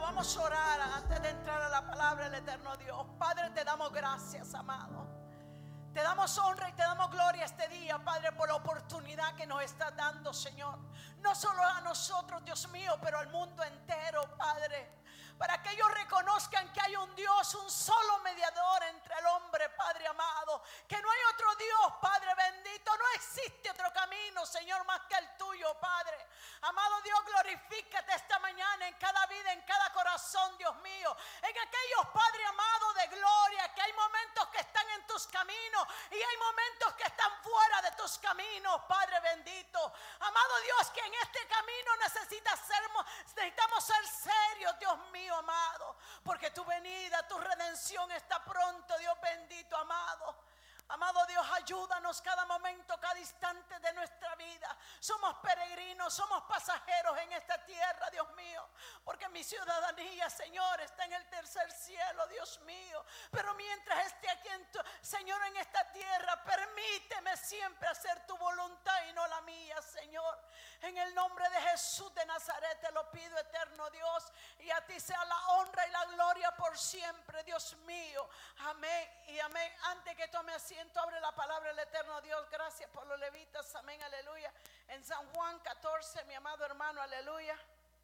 vamos a orar antes de entrar a la palabra del eterno Dios. Padre, te damos gracias, amado. Te damos honra y te damos gloria este día, Padre, por la oportunidad que nos estás dando, Señor. No solo a nosotros, Dios mío, pero al mundo entero, Padre. Para que ellos reconozcan que hay un Dios, un solo mediador entre el hombre, Padre amado. Que no hay otro Dios, Padre bendito. No existe otro camino, Señor, más que el tuyo, Padre. Amado Dios, glorifícate esta mañana en cada vida, en cada corazón, Dios mío. En aquellos, Padre amado, de gloria, que hay momentos que están en tus caminos y hay momentos que están fuera de tus caminos, Padre bendito. Amado Dios, que en este camino necesitamos ser serios, Dios mío, amado, porque tu venida, tu redención está pronto, Dios bendito, amado. Amado Dios, ayúdanos cada momento, cada instante de nuestra vida. Somos peregrinos, somos pasajeros en esta tierra, Dios mío. Porque mi ciudadanía, Señor, está en el tercer cielo, Dios mío. Pero mientras esté aquí, Señor, en esta tierra, permíteme siempre hacer tu voluntad y no la mía, Señor. En el nombre de Jesús de Nazaret te lo pido, eterno Dios. Y a ti sea la honra y la gloria por siempre, Dios mío. Amén y amén. Antes que tome asiento, abre la palabra del eterno Dios. Gracias por los levitas, amén, aleluya. En San Juan 14, mi amado hermano, aleluya.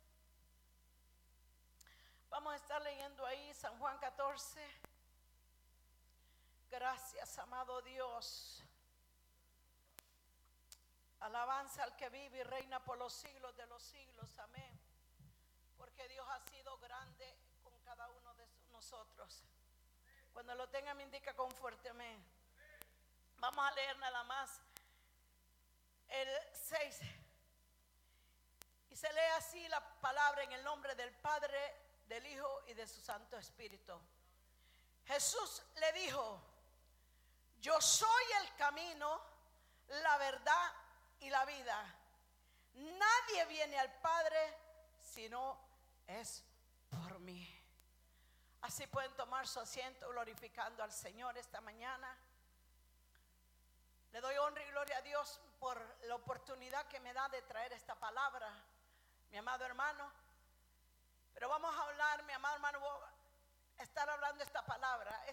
Vamos a estar leyendo ahí San Juan 14. Gracias, amado Dios. Alabanza al que vive y reina por los siglos de los siglos, amén. Porque Dios ha sido grande con cada uno de nosotros. Cuando lo tenga me indica con fuerte amén. Vamos a leer nada más el 6. Y se lee así la palabra en el nombre del Padre, del Hijo y de su Santo Espíritu. Jesús le dijo: yo soy el camino, la verdad y la vida. Nadie viene al Padre si no es por mí. Así pueden tomar su asiento glorificando al Señor esta mañana. Le doy honra y gloria a Dios por la oportunidad que me da de traer esta palabra, mi amado hermano. Pero vamos a hablar, mi amado hermano, voy a estar hablando esta palabra.